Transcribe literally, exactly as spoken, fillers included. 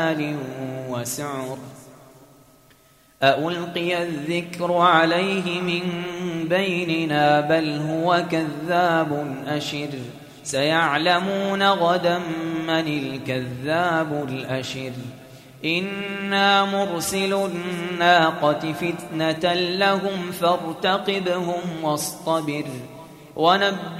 وسعر أألقي الذكر عليه من بيننا بل هو كذاب أشر سيعلمون غدا من الكذاب الأشر إنا مرسل الناقة فتنة لهم فارتقبهم واصطبر ونبئهم